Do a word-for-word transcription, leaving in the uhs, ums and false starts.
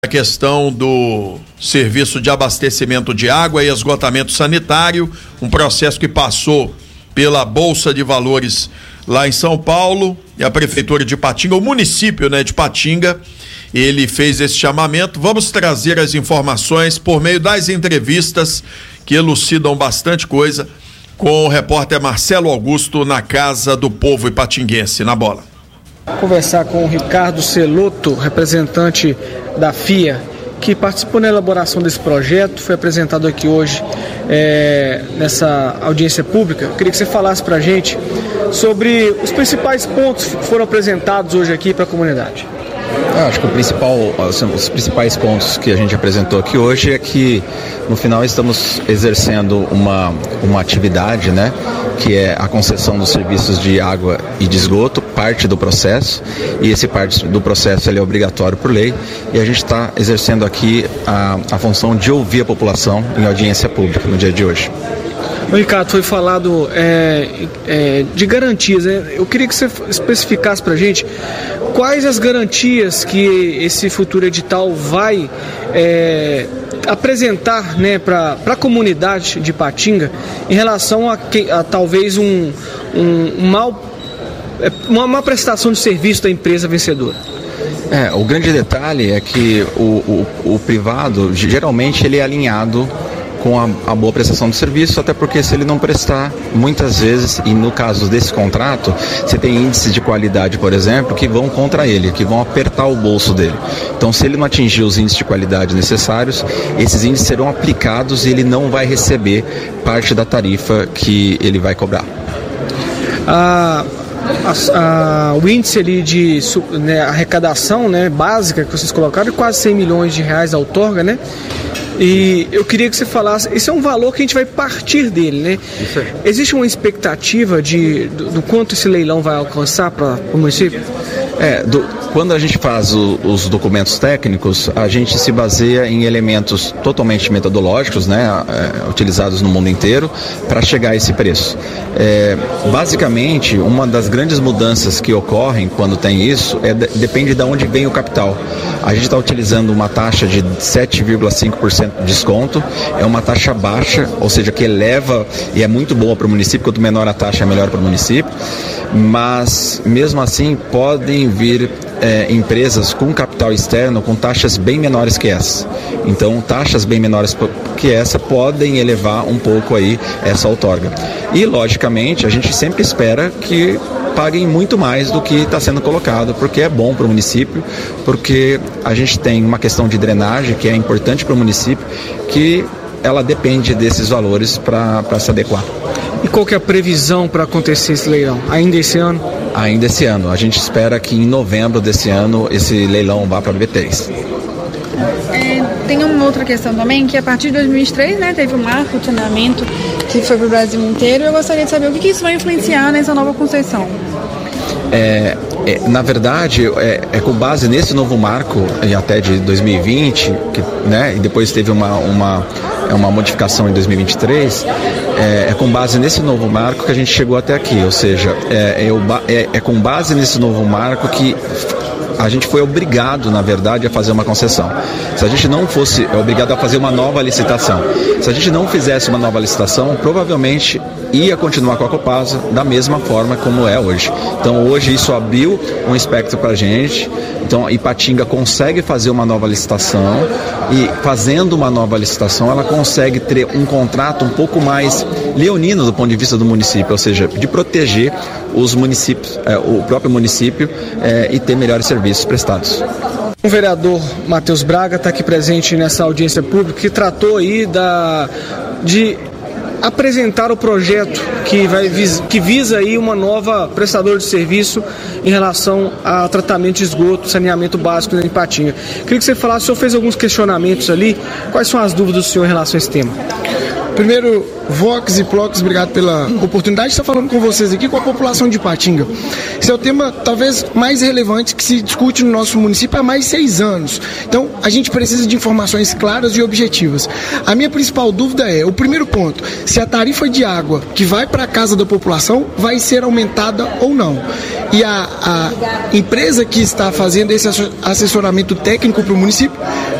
A questão do serviço de abastecimento de água e esgotamento sanitário, um processo que passou pela Bolsa de Valores lá em São Paulo e a Prefeitura de Ipatinga, o município, né, de Ipatinga, ele fez esse chamamento. Vamos trazer as informações por meio das entrevistas que elucidam bastante coisa com o repórter Marcelo Augusto na Casa do Povo ipatinguense. Na bola. Conversar com o Ricardo Celoto, representante da F I A, que participou na elaboração desse projeto, foi apresentado aqui hoje é, nessa audiência pública. Eu queria que você falasse para a gente sobre os principais pontos que foram apresentados hoje aqui para a comunidade. Eu acho que o principal, os principais pontos que a gente apresentou aqui hoje é que no final estamos exercendo uma, uma atividade, né, que é a concessão dos serviços de água e de esgoto, parte do processo, e esse parte do processo ele é obrigatório por lei, e a gente está exercendo aqui a, a função de ouvir a população em audiência pública no dia de hoje. O Ricardo, foi falado é, é, de garantias, né? Eu queria que você especificasse para a gente quais as garantias que esse futuro edital vai é, apresentar, né, para a comunidade de Ipatinga em relação a, que, a talvez um, um, um mal, uma má prestação de serviço da empresa vencedora. É, o grande detalhe é que o, o, o privado, geralmente, ele é alinhado com a, a boa prestação de serviço, até porque se ele não prestar, muitas vezes, e no caso desse contrato, você tem índices de qualidade, por exemplo, que vão contra ele, que vão apertar o bolso dele. Então, se ele não atingir os índices de qualidade necessários, esses índices serão aplicados e ele não vai receber parte da tarifa que ele vai cobrar. Ah... A, a, o índice ali de né, arrecadação, né, básica que vocês colocaram é quase cem milhões de reais a outorga, né? E eu queria que você falasse, esse é um valor que a gente vai partir dele, né? Isso é. Existe uma expectativa de, do, do quanto esse leilão vai alcançar para o município? É, do, quando a gente faz o, os documentos técnicos, a gente se baseia em elementos totalmente metodológicos, né, é, utilizados no mundo inteiro, para chegar a esse preço. É, basicamente, uma das grandes mudanças que ocorrem quando tem isso é, depende de onde vem o capital. A gente está utilizando uma taxa de sete vírgula cinco por cento de desconto, é uma taxa baixa, ou seja, que eleva e é muito boa para o município, quanto menor a taxa é melhor para o município, mas mesmo assim podem vir é, empresas com capital externo com taxas bem menores que essa. Então, taxas bem menores que essa podem elevar um pouco aí essa outorga. E, logicamente, a gente sempre espera que paguem muito mais do que está sendo colocado, porque é bom para o município, porque a gente tem uma questão de drenagem que é importante para o município, que ela depende desses valores para se adequar. E qual que é a previsão para acontecer esse leilão? Ainda esse ano? Ainda esse ano. A gente espera que em novembro desse ano esse leilão vá para a B três. É, tem uma outra questão também, que a partir de dois mil e vinte e três, né, teve um marco de saneamento que foi para o Brasil inteiro. Eu gostaria de saber o que, que isso vai influenciar nessa nova concessão. É, é, na verdade, é, é com base nesse novo marco, e até de dois mil e vinte, que, né, e depois teve uma, uma, uma modificação em dois mil e vinte e três, é, é com base nesse novo marco que a gente chegou até aqui, ou seja, é, é, é, é com base nesse novo marco que a gente foi obrigado, na verdade, a fazer uma concessão. Se a gente não fosse obrigado a fazer uma nova licitação, se a gente não fizesse uma nova licitação, provavelmente ia continuar com a Copasa da mesma forma como é hoje. Então, hoje isso abriu um espectro para a gente. Então, a Ipatinga consegue fazer uma nova licitação e, fazendo uma nova licitação, ela consegue ter um contrato um pouco mais leonino do ponto de vista do município, ou seja, de proteger os municípios, é, o próprio município é, e ter melhores serviços prestados. O vereador Matheus Braga está aqui presente nessa audiência pública que tratou aí da, de apresentar o projeto que, vai, que visa aí uma nova prestadora de serviço em relação a tratamento de esgoto, saneamento básico em Ipatinga. Queria que você falasse, o senhor fez alguns questionamentos ali, quais são as dúvidas do senhor em relação a esse tema? Primeiro, Vox e Plox, obrigado pela oportunidade de estar falando com vocês aqui, com a população de Ipatinga. Esse é o tema talvez mais relevante que se discute no nosso município há mais de seis anos. Então, a gente precisa de informações claras e objetivas. A minha principal dúvida é, o primeiro ponto, se a tarifa de água que vai para a casa da população vai ser aumentada ou não. e a, a empresa que está fazendo esse assessoramento técnico para o município